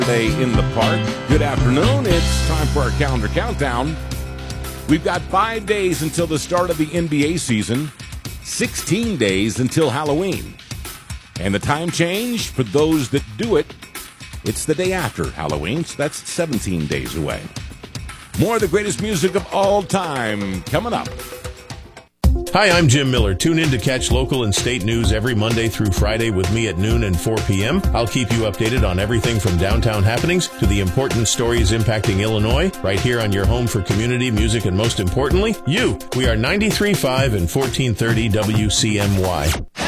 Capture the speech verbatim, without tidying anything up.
Day in the park. Good afternoon. It's time for our calendar countdown. We've got five days until the start of the N B A season, sixteen days until Halloween. And the time change, for those that do it, it's the day after Halloween, so that's seventeen days away. More of the greatest music of all time coming up. Hi, I'm Jim Miller. Tune in to catch local and state news every Monday through Friday with me at noon and four p.m. I'll keep you updated on everything from downtown happenings to the important stories impacting Illinois, right here on your home for community, music, and most importantly, you. We are ninety-three point five and fourteen thirty W C M Y.